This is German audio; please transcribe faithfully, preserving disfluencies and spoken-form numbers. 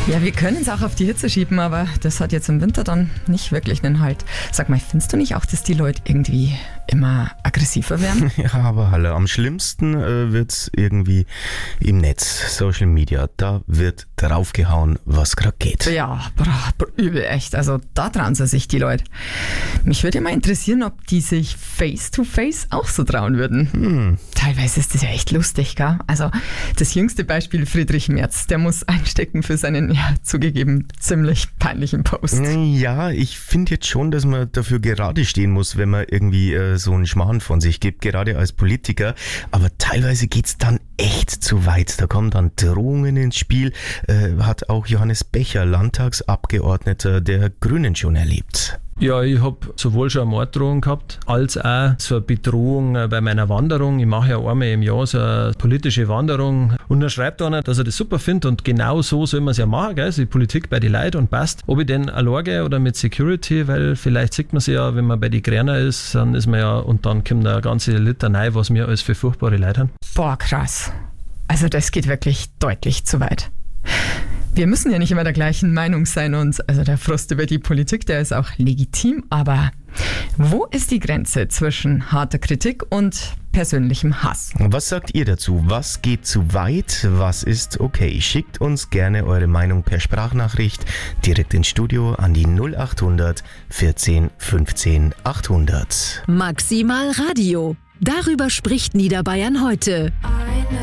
Ja, wir können es auch auf die Hitze schieben, aber das hat jetzt im Winter dann nicht wirklich einen Halt. Sag mal, findest du nicht auch, dass die Leute irgendwie immer aggressiver werden? Ja, aber hallo, am schlimmsten äh, wird's irgendwie im Netz, Social Media. Da wird draufgehauen, was gerade geht. Ja, bra, bra, übel echt. Also da trauen sie sich die Leute. Mich würde ja mal interessieren, ob die sich face-to-face auch so trauen würden. Hm. Teilweise ist das ja echt lustig, gell? Also das jüngste Beispiel Friedrich Merz, der muss einstecken für seinen, ja, zugegeben ziemlich peinlichen Post. Ja, ich finde jetzt schon, dass man dafür gerade stehen muss, wenn man irgendwie äh, so einen Schmarrn von sich gibt, gerade als Politiker. Aber teilweise geht's dann echt zu weit. Da kommen dann Drohungen ins Spiel. Äh, hat auch Johannes Becher, Landtagsabgeordneter der Grünen, schon erlebt. Ja, ich habe sowohl schon eine Morddrohung gehabt, als auch so eine Bedrohung bei meiner Wanderung. Ich mache ja einmal im Jahr so eine politische Wanderung und dann schreibt einer, dass er das super findet und genau so soll man es ja machen, gell? Also die Politik bei den Leuten und passt. Ob ich denn alleine gehe oder mit Security, weil vielleicht sieht man sich ja, wenn man bei den Gräner ist, dann ist man ja, und dann kommt eine ganze Litanei, was wir alles für furchtbare Leute haben. Boah, krass. Also das geht wirklich deutlich zu weit. Wir müssen ja nicht immer der gleichen Meinung sein und also der Frust über die Politik, der ist auch legitim, aber wo ist die Grenze zwischen harter Kritik und persönlichem Hass? Was sagt ihr dazu? Was geht zu weit? Was ist okay? Schickt uns gerne eure Meinung per Sprachnachricht direkt ins Studio an die null acht hundert vierzehn fünfzehn achthundert. Maximal Radio. Darüber spricht Niederbayern heute.